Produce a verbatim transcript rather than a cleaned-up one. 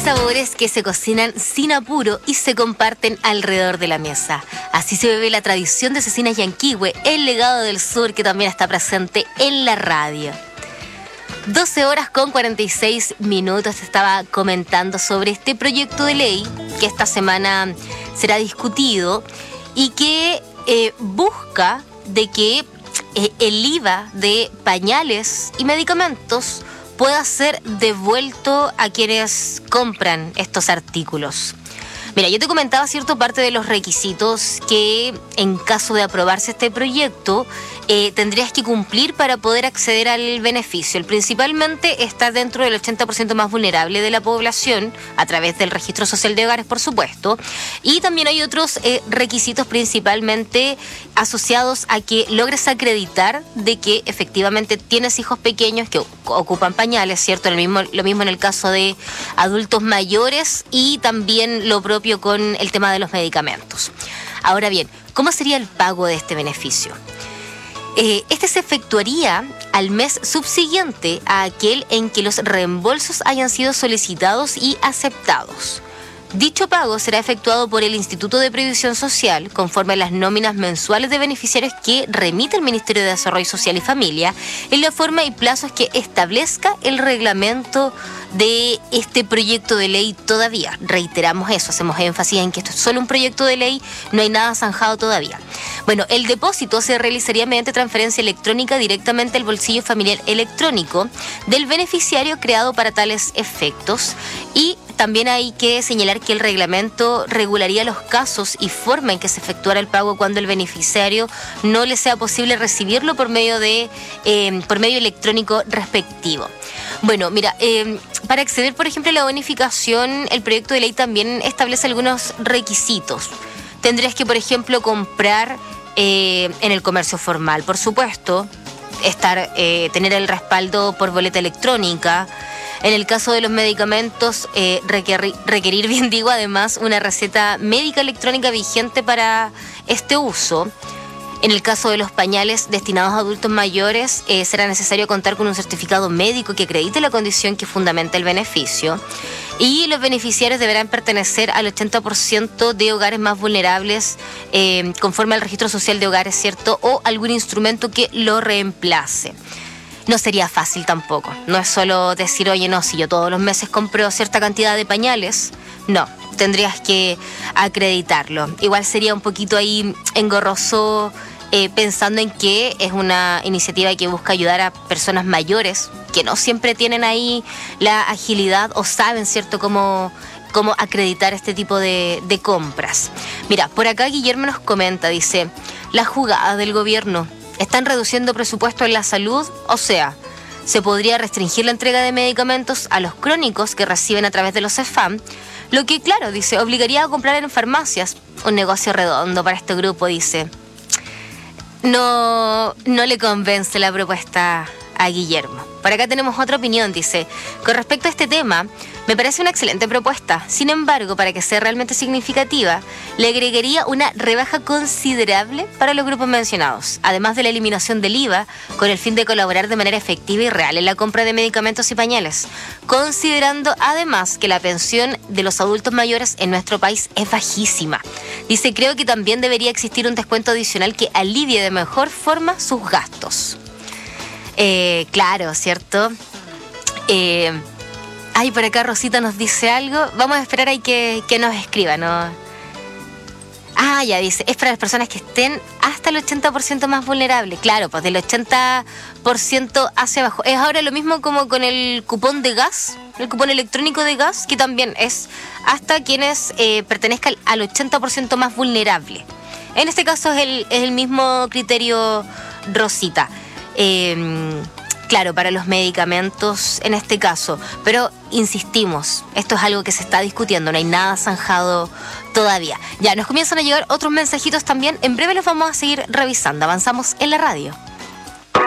sabores que se cocinan sin apuro y se comparten alrededor de la mesa. Así se bebe la tradición de Cecinas Yanquihue, el legado del sur que también está presente en la radio. doce horas con cuarenta y seis minutos. Te estaba comentando sobre este proyecto de ley que esta semana será discutido y que eh, busca de que eh, el I V A de pañales y medicamentos pueda ser devuelto a quienes compran estos artículos. Mira, yo te comentaba cierto parte de los requisitos que en caso de aprobarse este proyecto eh, tendrías que cumplir para poder acceder al beneficio. El principalmente está dentro del ochenta por ciento más vulnerable de la población a través del registro social de hogares, por supuesto. Y también hay otros eh, requisitos principalmente asociados a que logres acreditar de que efectivamente tienes hijos pequeños que ocupan pañales, ¿cierto? Lo mismo, lo mismo en el caso de adultos mayores y también lo propio con el tema de los medicamentos. Ahora bien, ¿cómo sería el pago de este beneficio? Eh, este se efectuaría al mes subsiguiente a aquel en que los reembolsos hayan sido solicitados y aceptados. Dicho pago será efectuado por el Instituto de Previsión Social conforme a las nóminas mensuales de beneficiarios que remite el Ministerio de Desarrollo Social y Familia en la forma y plazos que establezca el reglamento de este proyecto de ley todavía. Reiteramos eso, hacemos énfasis en que esto es solo un proyecto de ley, no hay nada zanjado todavía. Bueno, el depósito se realizaría mediante transferencia electrónica directamente al bolsillo familiar electrónico del beneficiario creado para tales efectos y también hay que señalar que el reglamento regularía los casos y forma en que se efectuara el pago cuando el beneficiario no le sea posible recibirlo por medio de eh, por medio electrónico respectivo. Bueno, mira, eh, para acceder, por ejemplo, a la bonificación, el proyecto de ley también establece algunos requisitos. Tendrías que, por ejemplo, comprar eh, en el comercio formal, por supuesto, estar eh, tener el respaldo por boleta electrónica. En el caso de los medicamentos, eh, requerir, requerir, bien digo, además, una receta médica electrónica vigente para este uso. En el caso de los pañales destinados a adultos mayores, eh, será necesario contar con un certificado médico que acredite la condición que fundamenta el beneficio. Y los beneficiarios deberán pertenecer al ochenta por ciento de hogares más vulnerables, eh, conforme al registro social de hogares, ¿cierto? O algún instrumento que lo reemplace. No sería fácil tampoco. No es solo decir, oye, no, si yo todos los meses compro cierta cantidad de pañales. No, tendrías que acreditarlo. Igual sería un poquito ahí engorroso eh, pensando en que es una iniciativa que busca ayudar a personas mayores que no siempre tienen ahí la agilidad o saben, ¿cierto?, cómo, cómo acreditar este tipo de, de compras. Mira, por acá Guillermo nos comenta, dice, la jugada del gobierno. ¿Están reduciendo presupuesto en la salud? O sea, se podría restringir la entrega de medicamentos a los crónicos que reciben a través de los CEFAM, lo que, claro, dice, obligaría a comprar en farmacias. Un negocio redondo para este grupo, dice. No, no le convence la propuesta a Guillermo. Por acá tenemos otra opinión, dice, con respecto a este tema, me parece una excelente propuesta. Sin embargo, para que sea realmente significativa, le agregaría una rebaja considerable para los grupos mencionados, además de la eliminación del I V A, con el fin de colaborar de manera efectiva y real en la compra de medicamentos y pañales, considerando además que la pensión de los adultos mayores en nuestro país es bajísima. Dice, creo que también debería existir un descuento adicional que alivie de mejor forma sus gastos. Eh, claro, ¿cierto? Eh, ay, por acá Rosita nos dice algo. Vamos a esperar ahí que, que nos escriba, ¿no? Ah, ya dice, es para las personas que estén hasta el ochenta por ciento más vulnerables. Claro, pues del ochenta por ciento hacia abajo. Es ahora lo mismo como con el cupón de gas, el cupón electrónico de gas, que también es hasta quienes eh, pertenezcan al ochenta por ciento más vulnerable. En este caso es el, es el mismo criterio, Rosita. Eh, claro, para los medicamentos en este caso, pero insistimos, esto es algo que se está discutiendo, no hay nada zanjado todavía. Ya, nos comienzan a llegar otros mensajitos también, en breve los vamos a seguir revisando, avanzamos en la radio.